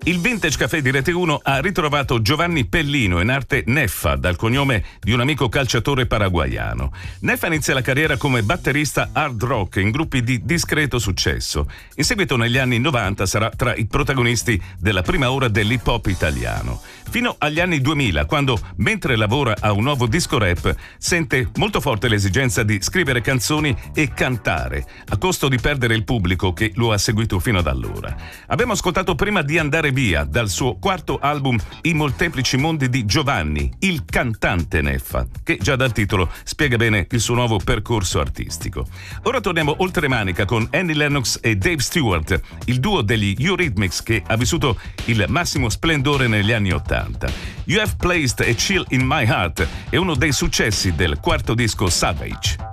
Il Vintage Café di Rete 1 ha ritrovato Giovanni Pellino, in arte Neffa, dal cognome di un amico calciatore paraguaiano. Neffa inizia la carriera come batterista hard rock in gruppi di discreto successo. In seguito, negli anni 90, sarà tra i protagonisti della prima ora dell'hip hop italiano. Fino agli anni 2000, quando, mentre lavora a un nuovo disco rap, sente molto forte l'esigenza di scrivere canzoni e cantare, a costo di perdere il pubblico che lo ha seguito fino ad allora. Abbiamo ascoltato Prima di andare via, dal suo quarto album I molteplici mondi di Giovanni, il cantante Neffa, che già dal titolo spiega bene il suo nuovo percorso artistico. Ora torniamo oltre manica con Annie Lennox e Dave Stewart, il duo degli Eurythmics che ha vissuto il massimo splendore negli anni '80. You Have Placed a Chill in My Heart è uno dei successi del quarto disco Savage.